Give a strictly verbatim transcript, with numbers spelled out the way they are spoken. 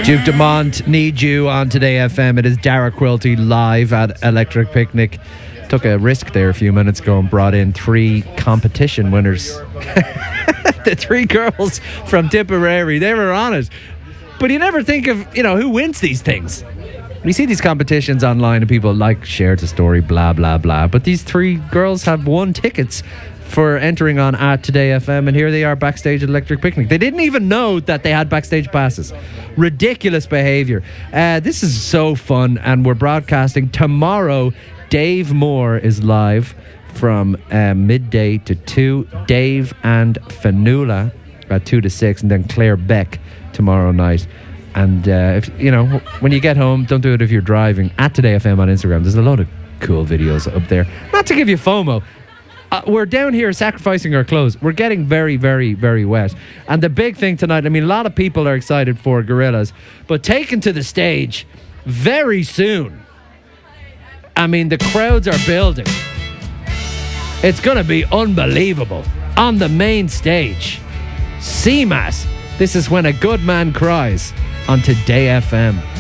Duke Dumont, Need You on Today F M. It is Dara Quilty live at Electric Picnic. Took a risk there a few minutes ago and brought in three competition winners. The three girls from Tipperary. They were on it. But you never think of, you know, who wins these things. You see these competitions online and people like share the story, blah, blah, blah. But these three girls have won tickets for entering on at Today F M, and here they are backstage at Electric Picnic. They didn't even know that they had backstage passes. Ridiculous behaviour. Uh, this is so fun, and we're broadcasting tomorrow. Dave Moore is live from uh, midday to two. Dave and Fanula at two to six, and then Claire Beck tomorrow night. And uh, if you know, when you get home, don't do it if you're driving. At Today F M on Instagram, there's a lot of cool videos up there. Not to give you FOMO. Uh, we're down here sacrificing our clothes. We're getting very, very, very wet. And the big thing tonight, I mean, a lot of people are excited for Gorillaz, but taken to the stage very soon. I mean, the crowds are building. It's going to be unbelievable. On the main stage, C M A S. This is When a Good Man Cries on Today F M.